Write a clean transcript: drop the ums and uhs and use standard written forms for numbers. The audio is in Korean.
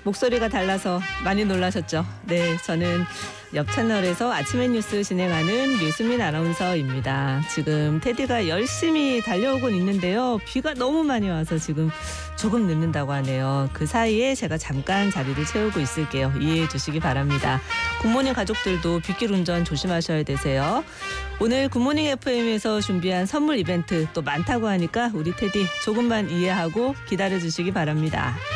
목소리가 달라서 많이 놀라셨죠? 네, 저는 옆 채널에서 아침의 뉴스 진행하는 류수민 아나운서입니다. 지금 테디가 열심히 달려오고 있는데요. 비가 너무 많이 와서 지금 조금 늦는다고 하네요. 그 사이에 제가 잠깐 자리를 채우고 있을게요. 이해해 주시기 바랍니다. 굿모닝 가족들도 빗길 운전 조심하셔야 되세요. 오늘 굿모닝 FM에서 준비한 선물 이벤트 또 많다고 하니까 우리 테디 조금만 이해하고 기다려 주시기 바랍니다.